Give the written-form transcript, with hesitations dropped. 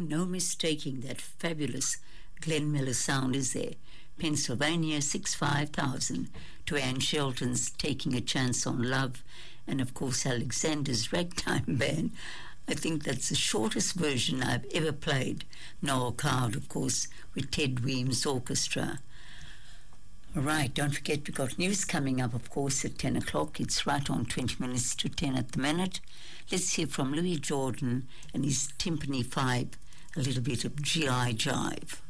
no mistaking that fabulous Glenn Miller sound, is there? Pennsylvania 65000 to Ann Shelton's Taking a Chance on Love, and of course Alexander's Ragtime Band. I think that's the shortest version I've ever played. Noel Coward, of course, with Ted Weems Orchestra. All right, don't forget we've got news coming up, of course, at 10 o'clock. It's right on 20 minutes to 10 at the minute. Let's hear from Louis Jordan and his Timpani 5, a little bit of G.I. Jive.